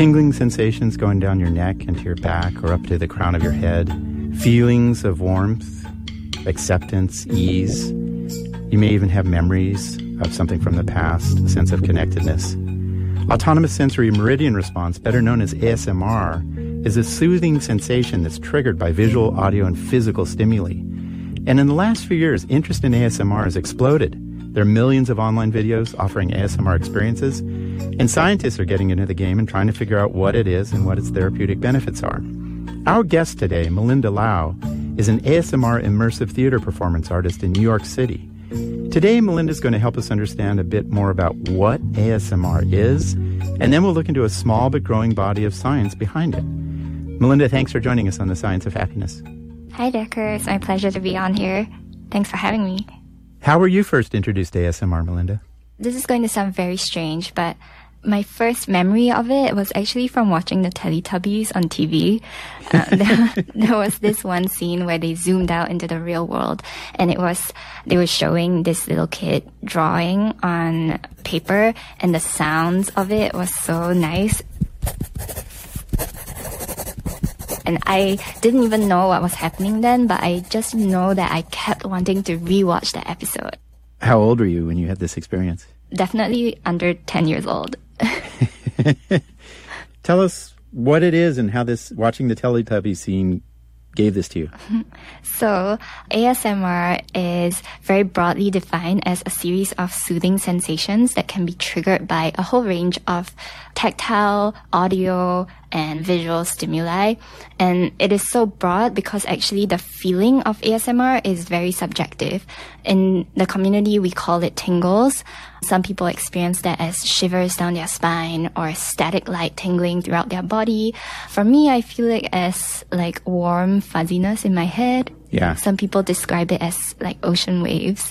tingling sensations going down your neck and to your back or up to the crown of your head. Feelings of warmth, acceptance, ease. You may even have memories of something from the past, a sense of connectedness. Autonomous sensory meridian response, better known as ASMR, is a soothing sensation that's triggered by visual, audio, and physical stimuli. And in the last few years, interest in ASMR has exploded. There are millions of online videos offering ASMR experiences, and scientists are getting into the game and trying to figure out what it is and what its therapeutic benefits are. Our guest today, Melinda Lau, is an ASMR immersive theater performance artist in New York City. Today, Melinda's going to help us understand a bit more about what ASMR is, and then we'll look into a small but growing body of science behind it. Melinda, thanks for joining us on The Science of Happiness. Hi, Decker. It's my pleasure to be on here. Thanks for having me. How were you first introduced to ASMR, Melinda? This is going to sound very strange, but my first memory of it was actually from watching the Teletubbies on TV. There was this one scene where they zoomed out into the real world, and they were showing this little kid drawing on paper, and the sounds of it was so nice. And I didn't even know what was happening then, but I just know that I kept wanting to rewatch the episode. How old were you when you had this experience? Definitely under 10 years old. Tell us what it is and how this watching the Teletubbies scene gave this to you. So, ASMR is very broadly defined as a series of soothing sensations that can be triggered by a whole range of tactile, audio, and visual stimuli. And it is so broad because actually the feeling of ASMR is very subjective. In the community, we call it tingles. Some people experience that as shivers down their spine or static light tingling throughout their body. For me, I feel it as like warm fuzziness in my head. Yeah. Some people describe it as like ocean waves.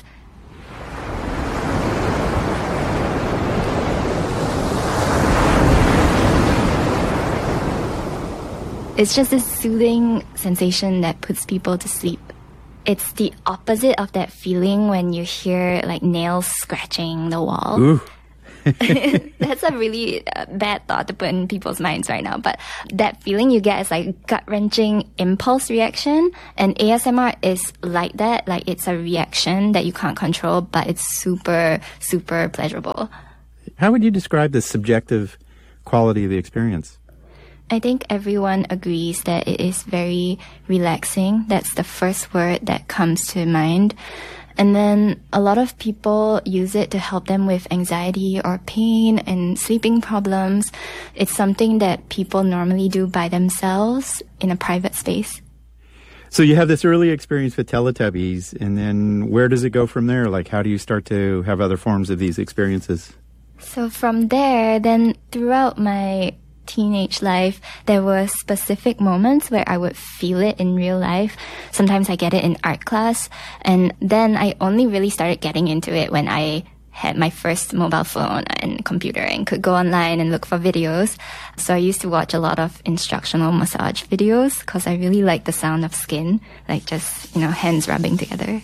It's just this soothing sensation that puts people to sleep. It's the opposite of that feeling when you hear like nails scratching the wall. Ooh. That's a really bad thought to put in people's minds right now. But that feeling you get is like gut-wrenching impulse reaction. And ASMR is like that. Like it's a reaction that you can't control, but it's super, super pleasurable. How would you describe the subjective quality of the experience? I think everyone agrees that it is very relaxing. That's the first word that comes to mind. And then a lot of people use it to help them with anxiety or pain and sleeping problems. It's something that people normally do by themselves in a private space. So you have this early experience with Teletubbies, and then where does it go from there? Like, how do you start to have other forms of these experiences? So from there, then throughout my teenage life, there were specific moments where I would feel it in real life. Sometimes I get it in art class. And then I only really started getting into it when I had my first mobile phone and computer and could go online and look for videos. So I used to watch a lot of instructional massage videos because I really like the sound of skin, like just, hands rubbing together.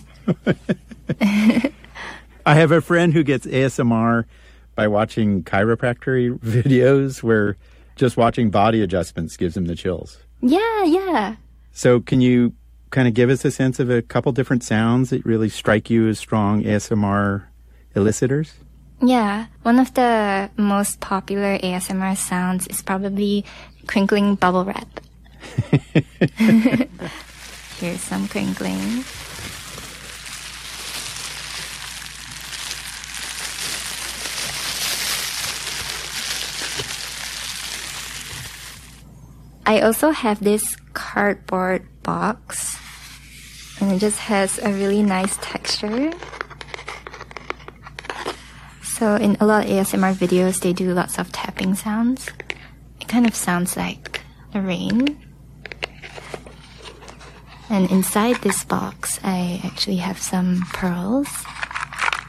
I have a friend who gets ASMR by watching chiropractic videos where just watching body adjustments gives him the chills. Yeah. So can you kind of give us a sense of a couple different sounds that really strike you as strong ASMR elicitors? Yeah. One of the most popular ASMR sounds is probably crinkling bubble wrap. Here's some crinkling. I also have this cardboard box, and it just has a really nice texture. So in a lot of ASMR videos, they do lots of tapping sounds. It kind of sounds like the rain. And inside this box, I actually have some pearls.